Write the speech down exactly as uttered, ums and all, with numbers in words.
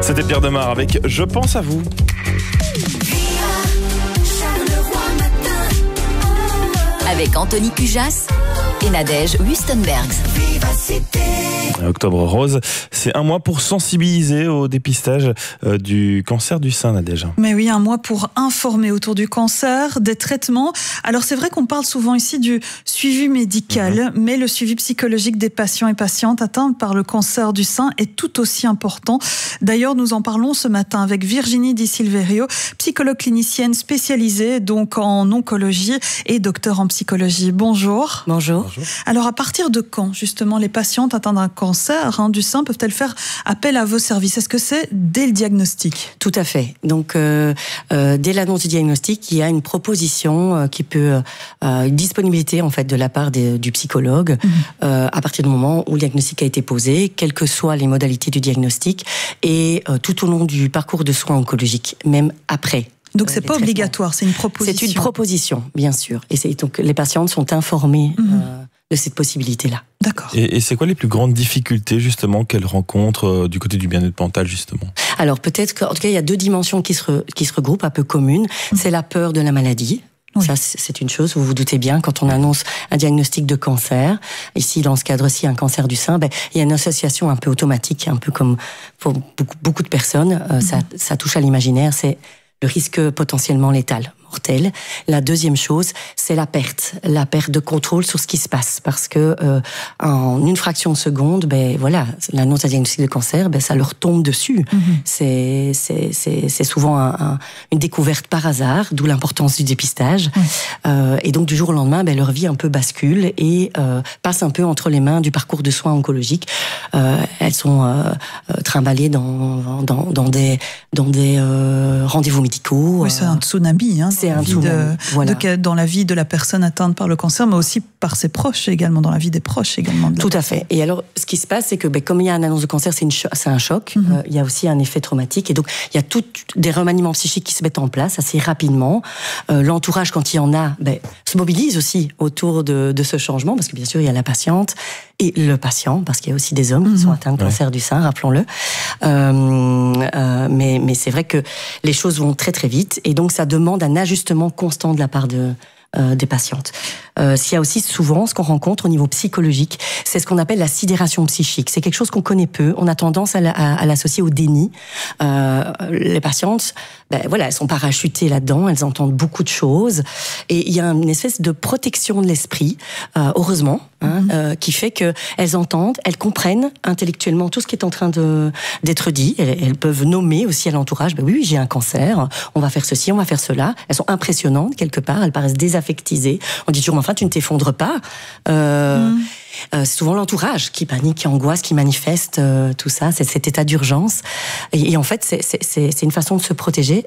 C'était Pierre Demar avec Je pense à vous. Avec Anthony Cujas et Nadège Wustenbergs. Octobre rose, c'est un mois pour sensibiliser au dépistage euh, du cancer du sein, Nadège. Mais oui, un mois pour informer autour du cancer, des traitements. Alors c'est vrai qu'on parle souvent ici du suivi médical, mmh. mais le suivi psychologique des patients et patientes atteints par le cancer du sein est tout aussi important. D'ailleurs, nous en parlons ce matin avec Virginie Di Silverio, psychologue clinicienne spécialisée donc en oncologie et docteur en psychologie. Bonjour. Bonjour. Bonjour. Alors à partir de quand justement les patientes atteintes d'un cancer Hein, du sein peuvent-elles faire appel à vos services? Est-ce que c'est dès le diagnostic? Tout à fait. Donc, euh, euh, dès l'annonce du diagnostic, il y a une proposition euh, qui peut, euh, une disponibilité en fait de la part des, du psychologue mmh. euh, à partir du moment où le diagnostic a été posé, quelles que soient les modalités du diagnostic, et euh, tout au long du parcours de soins oncologiques, même après. Donc c'est pas obligatoire, c'est une proposition. C'est une proposition, bien sûr. Et c'est, donc les patientes sont informées mmh. euh, de cette possibilité-là. D'accord. Et, et c'est quoi les plus grandes difficultés justement qu'elles rencontrent euh, du côté du bien-être mental justement? Alors peut-être qu'en tout cas il y a deux dimensions qui se, re, qui se regroupent un peu communes. Mmh. C'est la peur de la maladie. Oui. Ça, c'est une chose, vous vous doutez bien, quand on annonce un diagnostic de cancer, ici, dans ce cadre-ci, un cancer du sein, ben, il y a une association un peu automatique, un peu comme pour beaucoup, beaucoup de personnes, euh, mmh. ça, ça touche à l'imaginaire, c'est le risque potentiellement létal. Mortel. La deuxième chose, c'est la perte, la perte de contrôle sur ce qui se passe, parce que euh, en une fraction de seconde, ben voilà, l'annonce d'un diagnostic de cancer, ben ça leur tombe dessus. Mm-hmm. C'est c'est c'est c'est souvent un, un, une découverte par hasard, d'où l'importance du dépistage. Mm. Euh, et donc du jour au lendemain, ben leur vie un peu bascule et euh, passe un peu entre les mains du parcours de soins oncologiques. Euh, elles sont euh, trimballées dans dans dans des dans des euh, rendez-vous médicaux. Oui, c'est un tsunami, hein. C'est un de, voilà. de, dans la vie de la personne atteinte par le cancer, mais aussi par ses proches également, dans la vie des proches également. De Tout à fait. Et alors, ce qui se passe, c'est que ben, comme il y a une annonce de cancer, c'est, une cho- c'est un choc. Mm-hmm. Euh, il y a aussi un effet traumatique. Et donc, il y a toutes des remaniements psychiques qui se mettent en place assez rapidement. Euh, l'entourage, quand il y en a, ben, se mobilise aussi autour de, de ce changement, parce que bien sûr, il y a la patiente et le patient, parce qu'il y a aussi des hommes mm-hmm. qui sont atteints de cancer ouais. du sein, rappelons-le. Euh, euh, mais, mais c'est vrai que les choses vont très très vite. Et donc, ça demande un ajustement constant de la part de, euh, des patientes. Euh, s'il y a aussi souvent, ce qu'on rencontre au niveau psychologique, c'est ce qu'on appelle la sidération psychique. C'est quelque chose qu'on connaît peu. On a tendance à, la, à, à l'associer au déni. Euh, les patientes, ben voilà, elles sont parachutées là-dedans, elles entendent beaucoup de choses. Et il y a une espèce de protection de l'esprit, euh, heureusement, hein, mm-hmm. euh, qui fait qu'elles entendent, elles comprennent intellectuellement tout ce qui est en train de, d'être dit. Elles, elles peuvent nommer aussi à l'entourage, ben oui, oui, j'ai un cancer, on va faire ceci, on va faire cela. Elles sont impressionnantes quelque part, elles paraissent désaffectisées. On dit toujours, enfin, tu ne t'effondres pas. Euh, mmh. euh, c'est souvent l'entourage qui panique, qui angoisse, qui manifeste euh, tout ça. C'est cet état d'urgence. Et, et en fait, c'est, c'est, c'est une façon de se protéger